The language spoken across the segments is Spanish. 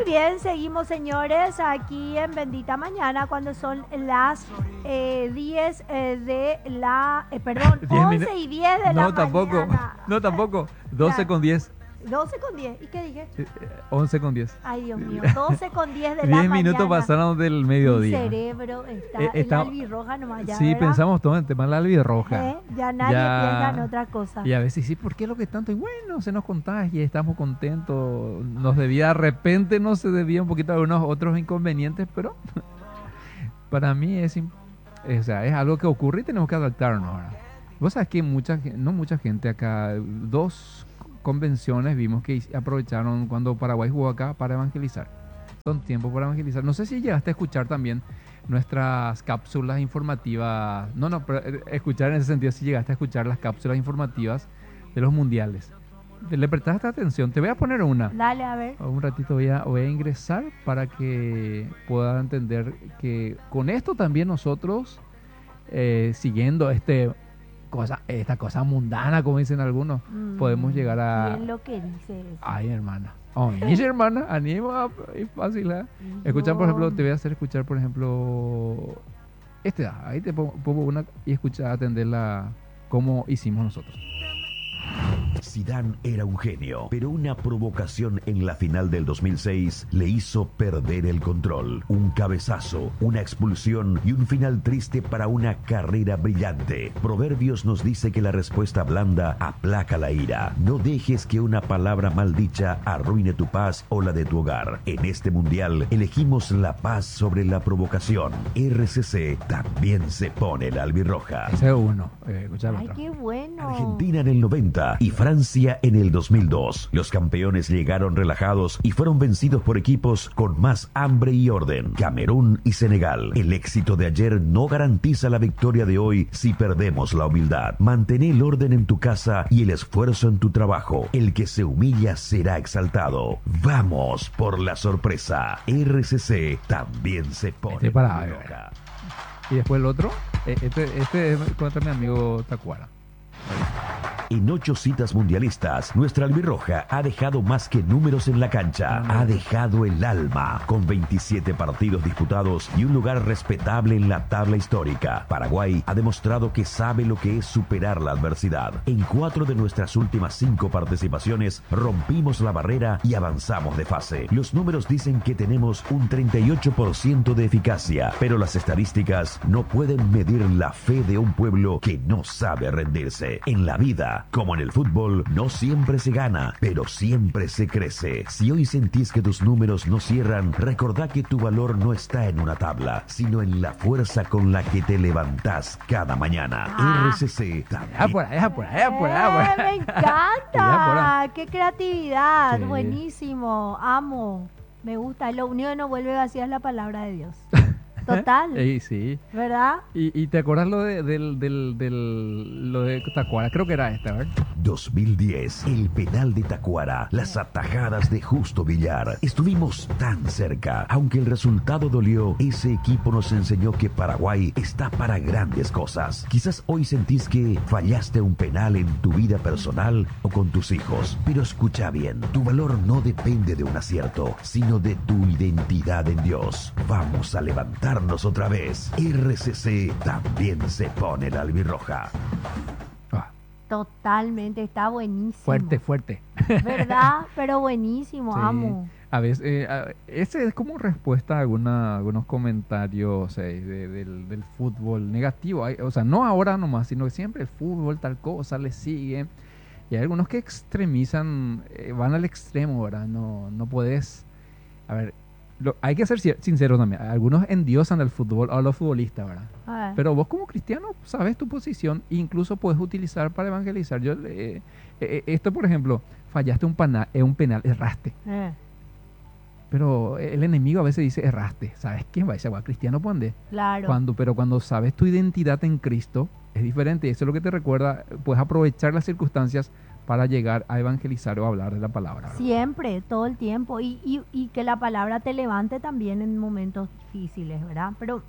bien, seguimos señores aquí en Bendita Mañana cuando son las 10 de la, perdón, 11 y 10 de la No, tampoco. mañana. No, tampoco. 12 Ya. con 10. 12 con 10. ¿Y qué dije? 11 con 10. Ay, Dios mío, 12 con 10 de la 10 mañana. minutos pasaron del Mi mediodía. cerebro está en Está- la albirroja nomás ya, Sí, ¿verdad? pensamos todo en el tema de la albirroja. Ya nadie piensa en otra cosa. Y a veces sí, ¿por qué lo que tanto? Y bueno, se nos contagia, estamos contentos. Nos debía, de repente no se debía un poquito a algunos otros inconvenientes, pero para mí o sea, es algo que ocurre y tenemos que adaptarnos ahora. Vos sabés que no mucha gente acá, dos convenciones vimos que aprovecharon cuando Paraguay jugó acá para evangelizar. Son tiempos para evangelizar. No sé si llegaste a escuchar también nuestras cápsulas informativas. No, pero escuchar en ese sentido, si llegaste a escuchar las cápsulas informativas de los mundiales. ¿Le prestaste atención? Te voy a poner una. Dale, a ver. Un ratito voy a ingresar para que puedan entender que con esto también nosotros, siguiendo esta cosa mundana, como dicen algunos, podemos llegar a... Bien lo que dice eso. Ay, hermana. Oh, mis hermana, anima, es fácil, ¿eh? Escuchar, por ejemplo, te voy a hacer escuchar, por ejemplo, ahí te pongo una y escucha, atenderla como hicimos nosotros. Zidane era un genio, pero una provocación en la final del 2006 le hizo perder el control. Un cabezazo, una expulsión y un final triste para una carrera brillante. Proverbios nos dice que la respuesta blanda aplaca la ira. No dejes que una palabra maldicha arruine tu paz o la de tu hogar. En este mundial elegimos la paz sobre la provocación. RCC también se pone la albirroja. Ese es uno. Escucha el Ay, otro. qué bueno. Argentina en el 90 y Francia en el 2002. Los campeones llegaron relajados y fueron vencidos por equipos con más hambre y orden. Camerún y Senegal. El éxito de ayer no garantiza la victoria de hoy si perdemos la humildad. Mantén el orden en tu casa y el esfuerzo en tu trabajo. El que se humilla será exaltado. Vamos por la sorpresa. RCC también se pone loca. Y después el otro, este es contra mi amigo Tacuara. En 8 citas mundialistas, nuestra albirroja ha dejado más que números en la cancha. Ha dejado el alma, con 27 partidos disputados y un lugar respetable en la tabla histórica. Paraguay ha demostrado que sabe lo que es superar la adversidad. En 4 de nuestras últimas 5 participaciones, rompimos la barrera y avanzamos de fase. Los números dicen que tenemos un 38% de eficacia, pero las estadísticas no pueden medir la fe de un pueblo que no sabe rendirse. En la vida, como en el fútbol, no siempre se gana, pero siempre se crece. Si hoy sentís que tus números no cierran, recordá que tu valor no está en una tabla, sino en la fuerza con la que te levantás cada mañana. RCC también. Por ahí. Me encanta. Qué creatividad. Sí. Buenísimo. Amo. Me gusta. Lo único que no vuelve vacía es la palabra de Dios. Total. Sí. ¿Verdad? Y te acuerdas lo de Tacuara, creo que era esta, ¿verdad? 2010, el penal de Tacuara, las atajadas de Justo Villar. Estuvimos tan cerca. Aunque el resultado dolió, ese equipo nos enseñó que Paraguay está para grandes cosas. Quizás hoy sentís que fallaste un penal en tu vida personal o con tus hijos. Pero escucha bien, tu valor no depende de un acierto, sino de tu identidad en Dios. Vamos a levantarnos otra vez. RCC también se pone la albirroja. Totalmente. Está buenísimo. Fuerte. ¿Verdad? Pero buenísimo. Sí. Amo. A veces, ese es como respuesta a algunos comentarios del fútbol negativo. O sea, no ahora nomás, sino que siempre el fútbol, tal cosa, le sigue. Y hay algunos que extremizan, van al extremo, ¿verdad? No podés... A ver, hay que ser sinceros también. Algunos endiosan al fútbol, a los futbolistas, ¿verdad? Pero vos como cristiano sabes tu posición e incluso puedes utilizar para evangelizar. Esto, por ejemplo, fallaste un penal, erraste. Pero el enemigo a veces dice erraste. ¿Sabes qué? Va a decir, cristiano pone. Claro. Pero cuando sabes tu identidad en Cristo, es diferente. Eso es lo que te recuerda. Puedes aprovechar las circunstancias para llegar a evangelizar o hablar de la palabra, ¿verdad? Siempre, todo el tiempo. Y que la palabra te levante también en momentos difíciles, ¿verdad? Pero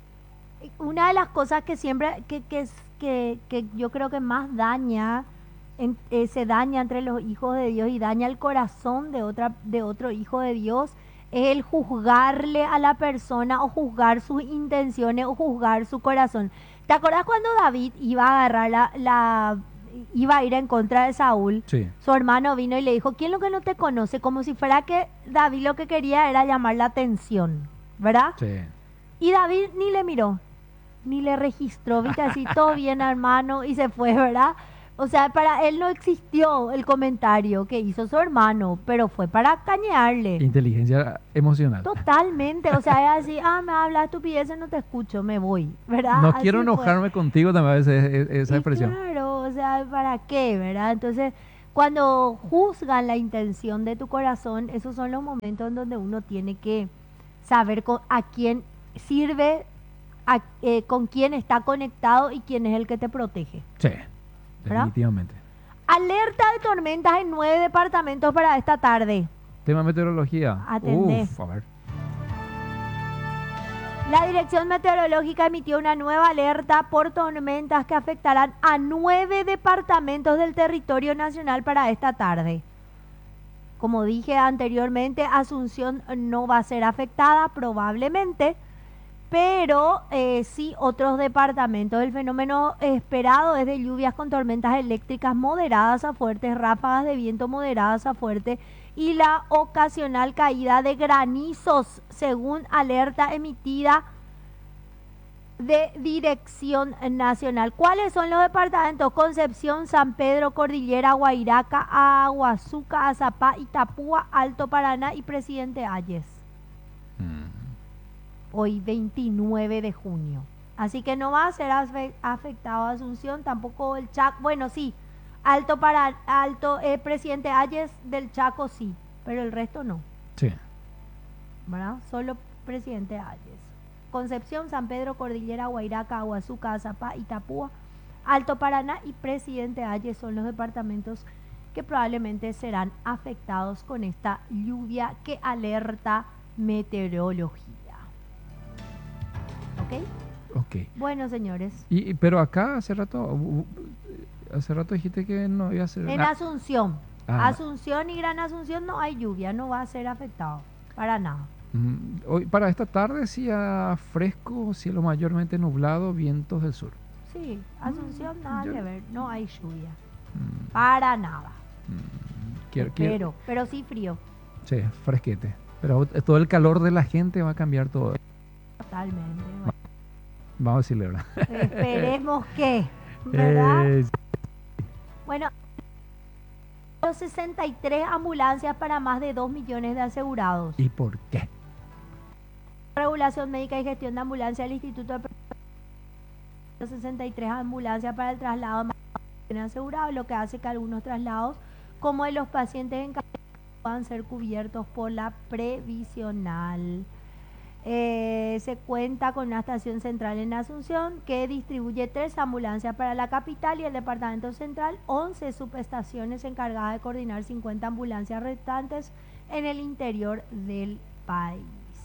una de las cosas que siempre, que yo creo que más daña se daña entre los hijos de Dios y daña el corazón de otro hijo de Dios, es el juzgarle a la persona o juzgar sus intenciones o juzgar su corazón. ¿Te acordás cuando David iba a agarrar iba a ir en contra de Saúl? Sí. Su hermano vino y le dijo, ¿quién es lo que no te conoce? Como si fuera que David lo que quería era llamar la atención, ¿verdad? Sí. Y David ni le miró, ni le registró, viste, así todo bien, hermano, y se fue, ¿verdad? O sea, para él no existió el comentario que hizo su hermano, pero fue para cañearle. Inteligencia emocional. Totalmente, o sea, es así, me hablas estupideces, no te escucho, me voy, ¿verdad? No Así quiero fue. enojarme contigo también a veces esa Y expresión. claro, o sea, ¿para qué, verdad? Entonces, cuando juzgan la intención de tu corazón, esos son los momentos en donde uno tiene que saber a quién sirve, con quién está conectado y quién es el que te protege. Sí, ¿Verdad? definitivamente. Alerta de tormentas en 9 departamentos para esta tarde. Tema meteorología. Atendé. Uf, a ver. La Dirección Meteorológica emitió una nueva alerta por tormentas que afectarán a 9 departamentos del territorio nacional para esta tarde. Como dije anteriormente, Asunción no va a ser afectada probablemente, pero sí otros departamentos. El fenómeno esperado es de lluvias con tormentas eléctricas moderadas a fuertes, ráfagas de viento moderadas a fuertes y la ocasional caída de granizos, según alerta emitida de Dirección Nacional. ¿Cuáles son los departamentos? Concepción, San Pedro, Cordillera, Guairaca, Aguazuca, Azapá, Itapúa, Alto Paraná y Presidente Hayes. Hoy 29 de junio. Así que no va a ser afectado Asunción, tampoco el Chaco. Bueno, sí, Presidente Hayes del Chaco sí, pero el resto no. Sí. ¿Verdad? Solo Presidente Hayes. Concepción, San Pedro, Cordillera, Guairaca, Aguazuca, Azapá, Itapúa, Alto Paraná y Presidente Hayes son los departamentos que probablemente serán afectados con esta lluvia que alerta meteorología. ¿Ok? Ok. Bueno, señores. Pero acá hace rato dijiste que no iba a ser. En Asunción. Ah. Asunción y Gran Asunción no hay lluvia, no va a ser afectado. Para nada. Hoy, para esta tarde, sí, fresco, cielo mayormente nublado, vientos del sur. Sí, Asunción nada yo- que ver, no hay lluvia. Para nada. Pero sí frío. Sí, fresquete. Pero todo el calor de la gente va a cambiar todo. Totalmente. Bueno, Vamos a decirle, ¿verdad? esperemos que, ¿verdad? Sí. Bueno, 63 ambulancias para más de 2 millones de asegurados. ¿Y por qué? Regulación médica y gestión de ambulancia del Instituto de 63 ambulancias para el traslado de más de 2 millones de asegurados, lo que hace que algunos traslados, como de los pacientes en camino, puedan ser cubiertos por la previsional. Se cuenta con una estación central en Asunción que distribuye 3 ambulancias para la capital y el departamento central, 11 subestaciones encargadas de coordinar 50 ambulancias restantes en el interior del país.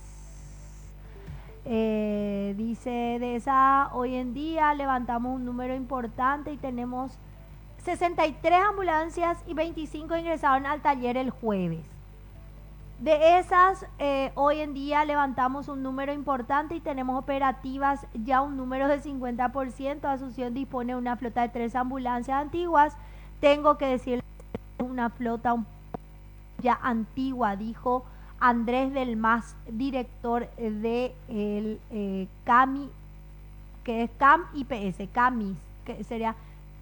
Dice de esa, hoy en día levantamos un número importante y tenemos 63 ambulancias y 25 ingresaron al taller el jueves. De esas, hoy en día levantamos un número importante y tenemos operativas ya un número de 50%. Asunción dispone de una flota de 3 ambulancias antiguas. Tengo que decirles que es una flota ya antigua, dijo Andrés del Mas, director de el CAMI, que es CAM IPS, CAMIS, que sería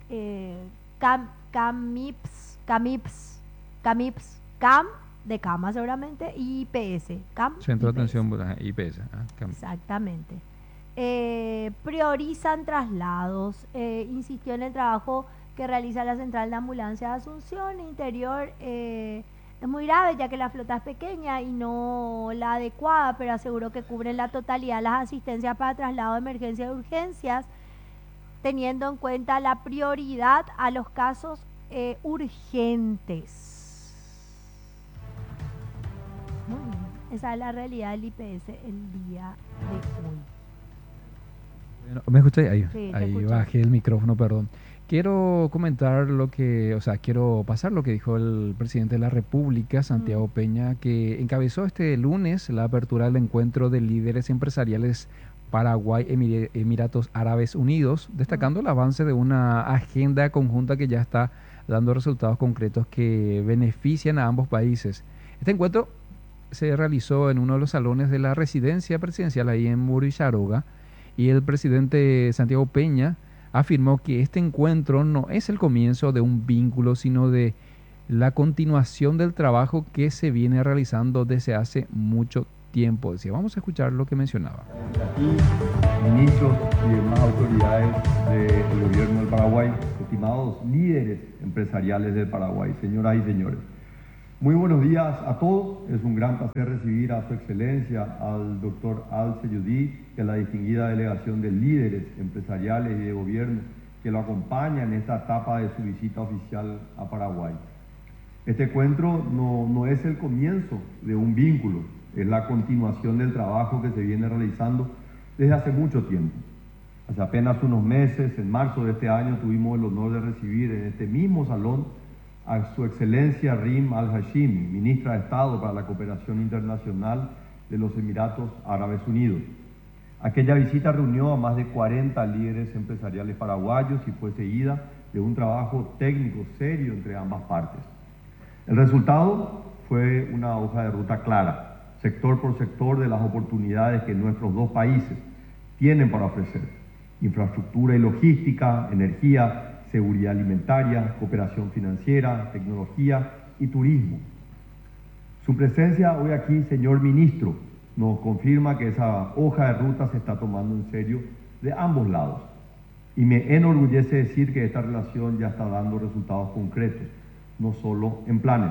CAM de cama seguramente, y IPS, CAM. Centro de IPS. Atención IPS. Exactamente. Priorizan traslados, insistió en el trabajo que realiza la Central de Ambulancia de Asunción Interior. Es muy grave ya que la flota es pequeña y no la adecuada, pero aseguró que cubren la totalidad de las asistencias para traslado de emergencia y urgencias, teniendo en cuenta la prioridad a los casos urgentes. Muy bien. Esa es la realidad del IPS el día de hoy. ¿Me escucháis? Ahí, Sí, te ahí escucho. bajé el micrófono, perdón. Quiero comentar quiero pasar lo que dijo el presidente de la República, Mm, Santiago Peña, que encabezó este lunes la apertura del encuentro de líderes empresariales Paraguay-Emiratos Árabes Unidos, mm. destacando el avance de una agenda conjunta que ya está dando resultados concretos que benefician a ambos países. Este encuentro se realizó en uno de los salones de la residencia presidencial ahí en Muricharoga y el presidente Santiago Peña afirmó que este encuentro no es el comienzo de un vínculo, sino de la continuación del trabajo que se viene realizando desde hace mucho tiempo. Decía, vamos a escuchar lo que mencionaba. Aquí, ministros y demás autoridades del gobierno del Paraguay, estimados líderes empresariales del Paraguay, señoras y señores. Muy buenos días a todos. Es un gran placer recibir a su excelencia, al doctor Al Seyudí, y a la distinguida delegación de líderes empresariales y de gobierno que lo acompaña en esta etapa de su visita oficial a Paraguay. Este encuentro no es el comienzo de un vínculo, es la continuación del trabajo que se viene realizando desde hace mucho tiempo. Hace apenas unos meses, en marzo de este año, tuvimos el honor de recibir en este mismo salón a su excelencia Rim Al-Hashimi, ministra de Estado para la Cooperación Internacional de los Emiratos Árabes Unidos. Aquella visita reunió a más de 40 líderes empresariales paraguayos y fue seguida de un trabajo técnico serio entre ambas partes. El resultado fue una hoja de ruta clara, sector por sector, de las oportunidades que nuestros dos países tienen para ofrecer: infraestructura y logística, energía, seguridad alimentaria, cooperación financiera, tecnología y turismo. Su presencia hoy aquí, señor ministro, nos confirma que esa hoja de ruta se está tomando en serio de ambos lados. Y me enorgullece decir que esta relación ya está dando resultados concretos, no solo en planes.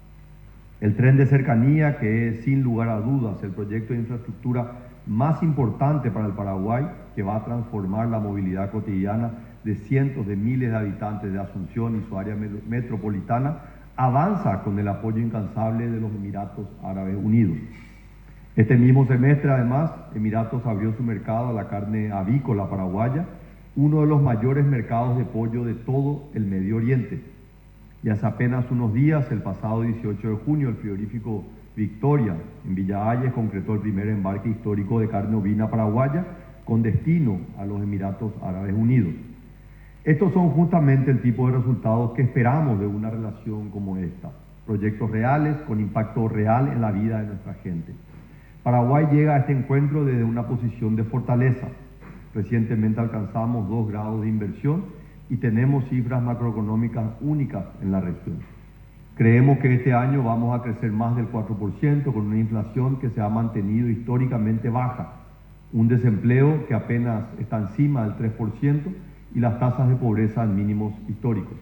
El tren de cercanía, que es sin lugar a dudas el proyecto de infraestructura más importante para el Paraguay, que va a transformar la movilidad cotidiana de cientos de miles de habitantes de Asunción y su área metropolitana, avanza con el apoyo incansable de los Emiratos Árabes Unidos. Este mismo semestre, además, Emiratos abrió su mercado a la carne avícola paraguaya, uno de los mayores mercados de pollo de todo el Medio Oriente. Y hace apenas unos días, el pasado 18 de junio, el frigorífico Victoria, en Villa Hayes, concretó el primer embarque histórico de carne ovina paraguaya con destino a los Emiratos Árabes Unidos. Estos son justamente el tipo de resultados que esperamos de una relación como esta: proyectos reales con impacto real en la vida de nuestra gente. Paraguay llega a este encuentro desde una posición de fortaleza. Recientemente alcanzamos 2 grados de inversión y tenemos cifras macroeconómicas únicas en la región. Creemos que este año vamos a crecer más del 4%, con una inflación que se ha mantenido históricamente baja, un desempleo que apenas está encima del 3% y las tasas de pobreza en mínimos históricos.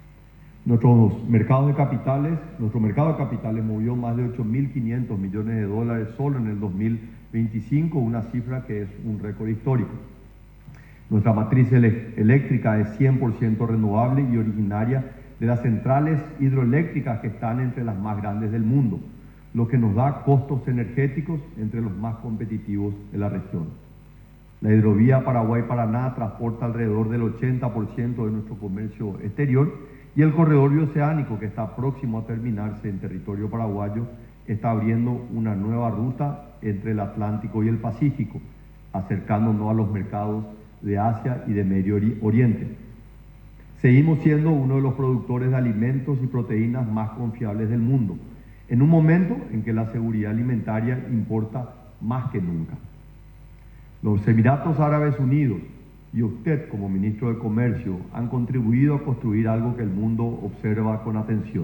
Nuestro mercado de capitales movió más de 8.500 millones de dólares solo en el 2025, una cifra que es un récord histórico. Nuestra matriz eléctrica es 100% renovable y originaria de las centrales hidroeléctricas que están entre las más grandes del mundo, lo que nos da costos energéticos entre los más competitivos de la región. La hidrovía Paraguay-Paraná transporta alrededor del 80% de nuestro comercio exterior, y el corredor bioceánico, que está próximo a terminarse en territorio paraguayo, está abriendo una nueva ruta entre el Atlántico y el Pacífico, acercándonos a los mercados de Asia y de Medio Oriente. Seguimos siendo uno de los productores de alimentos y proteínas más confiables del mundo, en un momento en que la seguridad alimentaria importa más que nunca. Los Emiratos Árabes Unidos y usted, como ministro de Comercio, han contribuido a construir algo que el mundo observa con atención: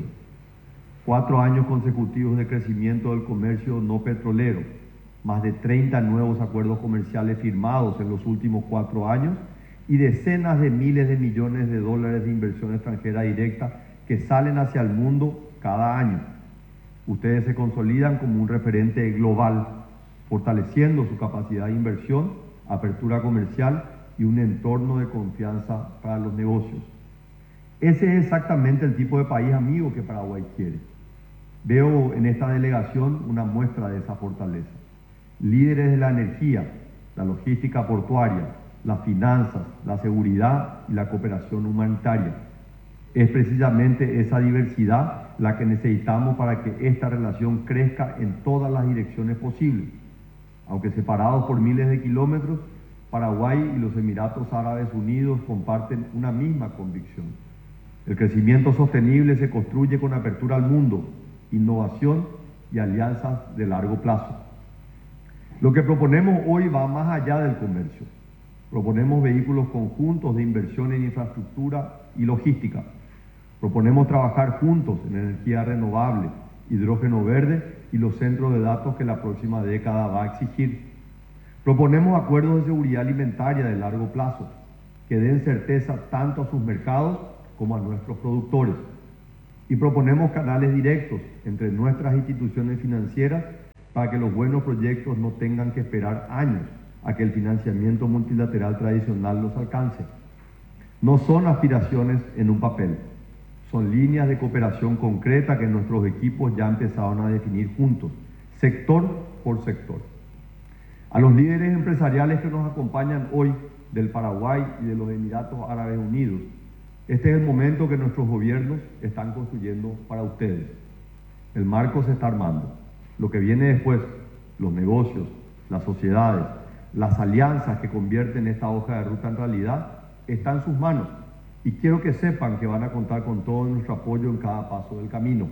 4 años consecutivos de crecimiento del comercio no petrolero, más de 30 nuevos acuerdos comerciales firmados en los últimos 4 años y decenas de miles de millones de dólares de inversión extranjera directa que salen hacia el mundo cada año. Ustedes se consolidan como un referente global, fortaleciendo su capacidad de inversión, apertura comercial y un entorno de confianza para los negocios. Ese es exactamente el tipo de país amigo que Paraguay quiere. Veo en esta delegación una muestra de esa fortaleza. Líderes de la energía, la logística portuaria, las finanzas, la seguridad y la cooperación humanitaria. Es precisamente esa diversidad la que necesitamos para que esta relación crezca en todas las direcciones posibles. Aunque separados por miles de kilómetros, Paraguay y los Emiratos Árabes Unidos comparten una misma convicción. El crecimiento sostenible se construye con apertura al mundo, innovación y alianzas de largo plazo. Lo que proponemos hoy va más allá del comercio. Proponemos vehículos conjuntos de inversión en infraestructura y logística. Proponemos trabajar juntos en energía renovable, hidrógeno verde y los centros de datos que la próxima década va a exigir. Proponemos acuerdos de seguridad alimentaria de largo plazo que den certeza tanto a sus mercados como a nuestros productores. Y proponemos canales directos entre nuestras instituciones financieras para que los buenos proyectos no tengan que esperar años a que el financiamiento multilateral tradicional los alcance. No son aspiraciones en un papel, son líneas de cooperación concreta que nuestros equipos ya empezaron a definir juntos, sector por sector. A los líderes empresariales que nos acompañan hoy del Paraguay y de los Emiratos Árabes Unidos, este es el momento que nuestros gobiernos están construyendo para ustedes. El marco se está armando. Lo que viene después, los negocios, las sociedades, las alianzas que convierten esta hoja de ruta en realidad, está en sus manos. Y quiero que sepan que van a contar con todo nuestro apoyo en cada paso del camino.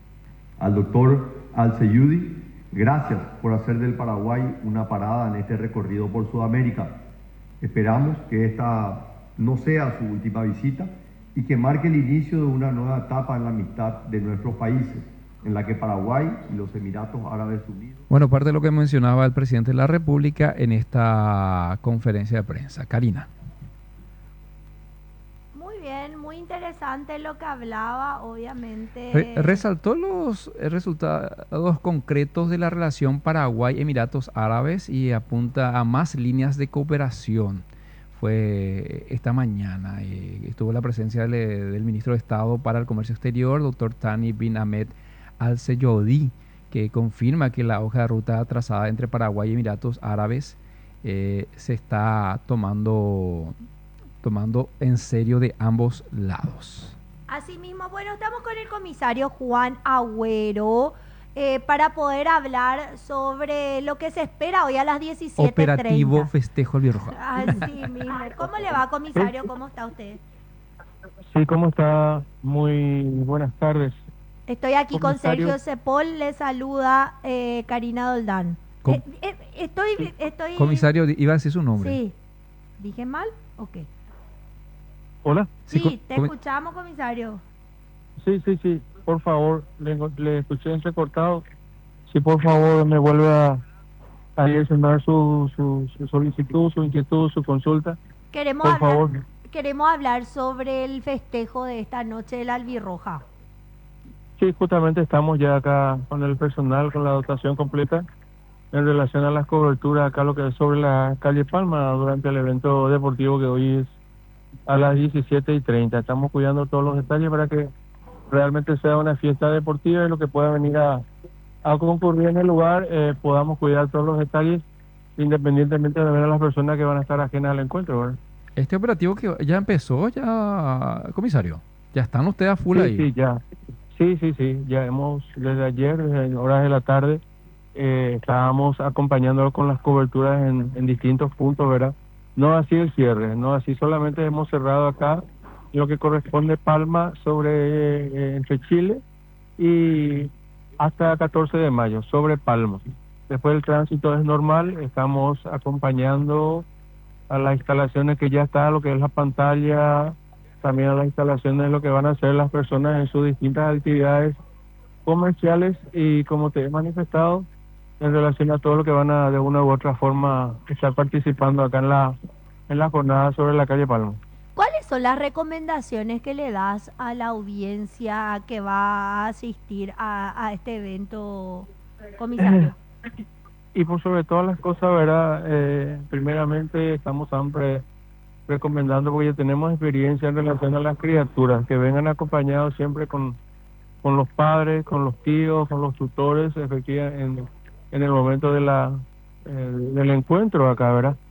Al doctor Al-Seyudi, gracias por hacer del Paraguay una parada en este recorrido por Sudamérica. Esperamos que esta no sea su última visita y que marque el inicio de una nueva etapa en la amistad de nuestros países, en la que Paraguay y los Emiratos Árabes Unidos... Bueno, parte de lo que mencionaba el presidente de la República en esta conferencia de prensa. Karina. Muy bien, muy interesante lo que hablaba, obviamente. Resaltó los resultados concretos de la relación Paraguay-Emiratos Árabes y apunta a más líneas de cooperación. Fue esta mañana, estuvo la presencia del ministro de Estado para el Comercio Exterior, doctor Thani bin Ahmed Al-Seyudi, que confirma que la hoja de ruta trazada entre Paraguay y Emiratos Árabes se está tomando en serio de ambos lados. Asimismo, bueno, estamos con el comisario Juan Agüero para poder hablar sobre lo que se espera hoy a las 17:30. Operativo Festejo Albirroja. Así mismo. ¿Cómo le va, comisario? ¿Cómo está usted? Sí, ¿cómo está? Muy buenas tardes. Estoy aquí con Comisario. Sergio Cepol, le saluda Karina Doldán. Estoy... Comisario, iba a decir su nombre. Sí. ¿Dije mal? Ok. Hola. Sí, te escuchamos, comisario. Sí. Por favor, le escuché entrecortado. Sí, por favor, me vuelve a direccionar su solicitud, su inquietud, su consulta. Queremos Por favor. queremos hablar sobre el festejo de esta noche de la Albirroja. Sí, justamente estamos ya acá con el personal, con la dotación completa en relación a las coberturas acá, lo que es sobre la calle Palma, durante el evento deportivo que hoy es a las 17:30. Estamos cuidando todos los detalles para que realmente sea una fiesta deportiva y lo que pueda venir a concurrir en el lugar, podamos cuidar todos los detalles, independientemente de ver a las personas que van a estar ajenas al encuentro, ¿verdad? Este operativo que ya empezó, comisario, ya están ustedes a full ahí. Sí, ya. Sí, ya hemos, desde ayer, desde horas de la tarde, estábamos acompañándolo con las coberturas en distintos puntos, ¿verdad? No así el cierre, no así solamente hemos cerrado acá lo que corresponde Palma sobre entre Chile y hasta 14 de mayo sobre Palma. Después el tránsito es normal, estamos acompañando a las instalaciones que ya está, lo que es la pantalla, también a las instalaciones de lo que van a hacer las personas en sus distintas actividades comerciales y como te he manifestado, en relación a todo lo que van a de una u otra forma estar participando acá en la jornada sobre la calle Palma. ¿Cuáles son las recomendaciones que le das a la audiencia que va a asistir a este evento, comisario? Y por sobre todas las cosas, ¿verdad? Primeramente estamos siempre recomendando, porque ya tenemos experiencia en relación a las criaturas, que vengan acompañados siempre con los padres, con los tíos, con los tutores, efectivamente, en el momento del encuentro acá, ¿verdad?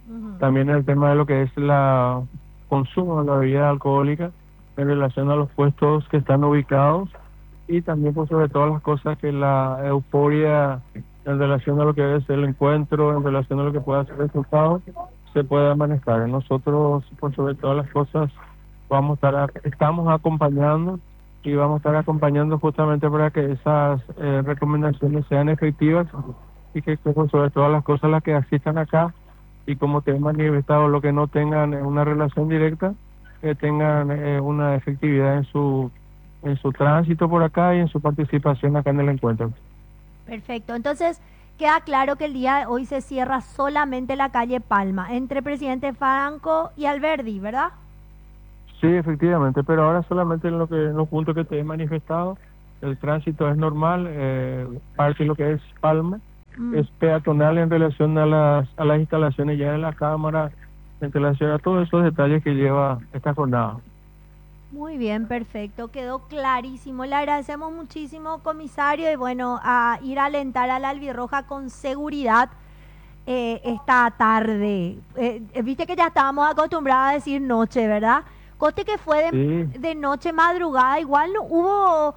También el tema de lo que es la consumo de la bebida alcohólica en relación a los puestos que están ubicados, y también por sobre todas las cosas que la euforia en relación a lo que es el encuentro, en relación a lo que pueda ser el resultado, se pueda manejar. Nosotros, por sobre todas las cosas, estamos acompañando y vamos a estar acompañando justamente para que esas recomendaciones sean efectivas, y que por sobre todas las cosas las que asistan acá, y como te he manifestado, lo que no tengan una relación directa, que tengan una efectividad en su tránsito por acá y en su participación acá en el encuentro. Perfecto. Entonces, queda claro que el día de hoy se cierra solamente la calle Palma, entre Presidente Franco y Alberdi, ¿verdad? Sí, efectivamente, pero ahora solamente en los puntos que te he manifestado, el tránsito es normal, parte de lo que es Palma, es peatonal en relación a las instalaciones ya de la Cámara, en relación a todos esos detalles que lleva esta jornada. Muy bien, perfecto, quedó clarísimo. Le agradecemos muchísimo, comisario, y bueno, a ir a alentar a la albirroja con seguridad esta tarde. Viste que ya estábamos acostumbrados a decir noche, ¿verdad? Coste que fue de noche, madrugada, igual no hubo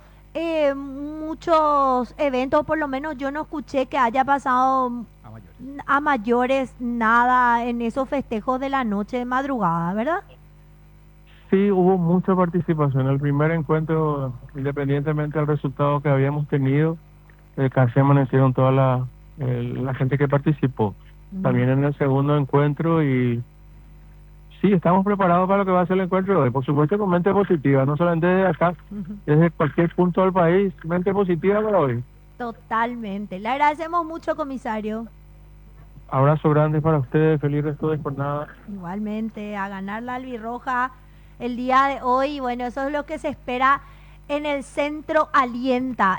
muchos eventos, por lo menos yo no escuché que haya pasado a mayores nada en esos festejos de la noche de madrugada, ¿verdad? Sí, hubo mucha participación. El primer encuentro, independientemente del resultado que habíamos tenido, casi amanecieron toda la gente que participó. También en el segundo encuentro, y sí, estamos preparados para lo que va a ser el encuentro de hoy. Por supuesto, con mente positiva, no solamente desde acá, desde cualquier punto del país, mente positiva para hoy. Totalmente. Le agradecemos mucho, comisario. Abrazo grande para ustedes, feliz resto de jornada. Igualmente, a ganar la albirroja el día de hoy. Bueno, eso es lo que se espera en el Centro Alienta,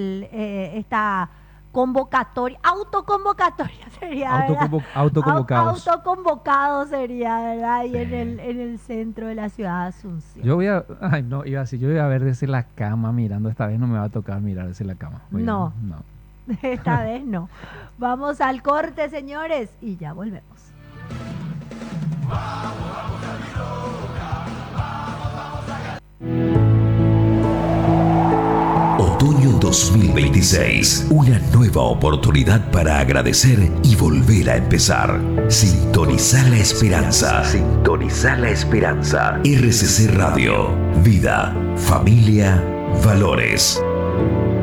esta convocatoria, autoconvocatoria sería, autoconvocados. Autoconvocado sería, ¿verdad? Y en el centro de la ciudad de Asunción. Yo voy a ver desde la cama mirando. Esta vez no me va a tocar mirar desde la cama. No. Esta vez no. Vamos al corte, señores, y ya volvemos. Otoño 2026, una nueva oportunidad para agradecer y volver a empezar. Sintoniza la esperanza. Sintoniza la esperanza. RCC Radio. Vida, familia, valores.